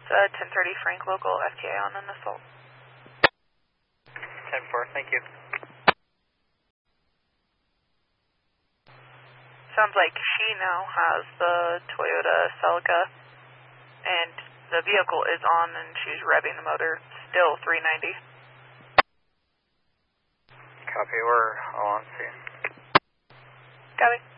1030 Frank local FTA on an assault. 10-4, thank you. Sounds like she now has the Toyota Celica, and the vehicle is on and she's revving the motor, still 390. Copy, we're all on scene. Copy.